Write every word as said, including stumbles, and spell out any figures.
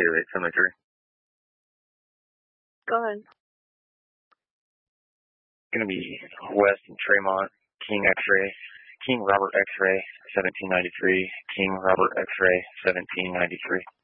eight seven three. Go ahead. Going to be West and Tremont, King X-ray, King Robert X-ray, seventeen ninety-three, King Robert X-ray, seventeen ninety-three.